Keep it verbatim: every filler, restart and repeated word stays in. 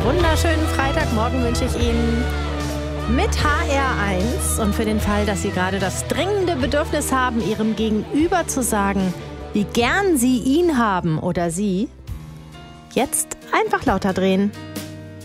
Einen wunderschönen Freitagmorgen wünsche ich Ihnen mit H R eins. Und für den Fall, dass Sie gerade das dringende Bedürfnis haben, Ihrem Gegenüber zu sagen, wie gern Sie ihn haben oder sie, jetzt einfach lauter drehen.